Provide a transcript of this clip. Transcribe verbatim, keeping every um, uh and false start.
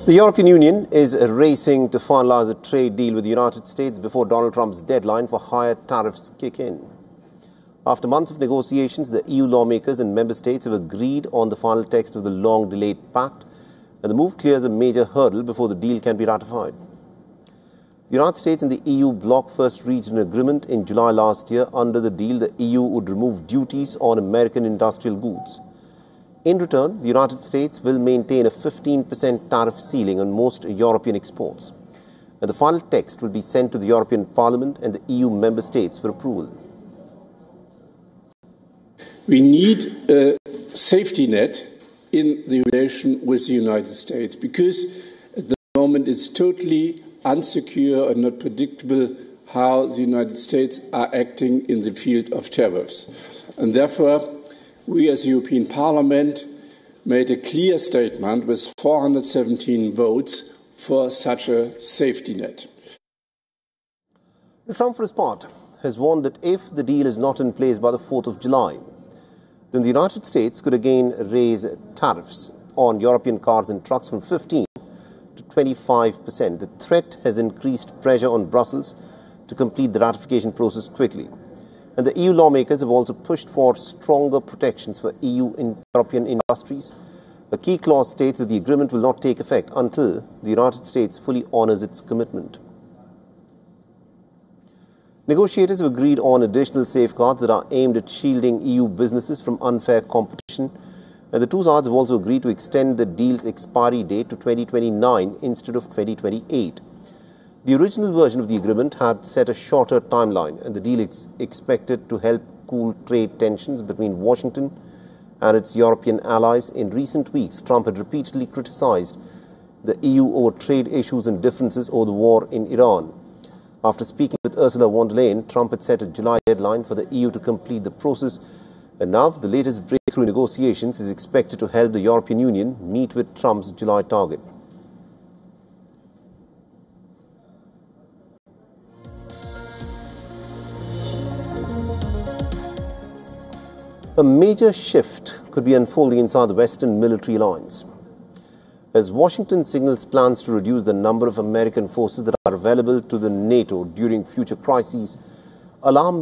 The European Union is racing to finalize a trade deal with the United States before Donald Trump's deadline for higher tariffs kick in. After months of negotiations, the E U lawmakers and member states have agreed on the final text of the long-delayed pact, and the move clears a major hurdle before the deal can be ratified. The United States and the E U bloc first reached an agreement in July last year. Under the deal, the E U would remove duties on American industrial goods. In return, the United States will maintain a fifteen percent tariff ceiling on most European exports. And the final text will be sent to the European Parliament and the E U member states for approval. We need a safety net in the relation with the United States because at the moment it's totally unsecure and not predictable how the United States are acting in the field of tariffs. And therefore, we as the European Parliament made a clear statement with four hundred seventeen votes for such a safety net. Trump, for his part, has warned that if the deal is not in place by the fourth of July, then the United States could again raise tariffs on European cars and trucks from fifteen to twenty-five percent. The threat has increased pressure on Brussels to complete the ratification process quickly. And the E U lawmakers have also pushed for stronger protections for E U and European industries. A key clause states that the agreement will not take effect until the United States fully honors its commitment. Negotiators have agreed on additional safeguards that are aimed at shielding E U businesses from unfair competition. And the two sides have also agreed to extend the deal's expiry date to twenty twenty-nine instead of twenty twenty-eight. The original version of the agreement had set a shorter timeline, and the deal is expected to help cool trade tensions between Washington and its European allies. In recent weeks, Trump had repeatedly criticized the E U over trade issues and differences over the war in Iran. After speaking with Ursula von der Leyen, Trump had set a July deadline for the E U to complete the process, and now the latest breakthrough in negotiations is expected to help the European Union meet with Trump's July target. A major shift could be unfolding inside the Western military alliance. As Washington signals plans to reduce the number of American forces that are available to the NATO during future crises, alarm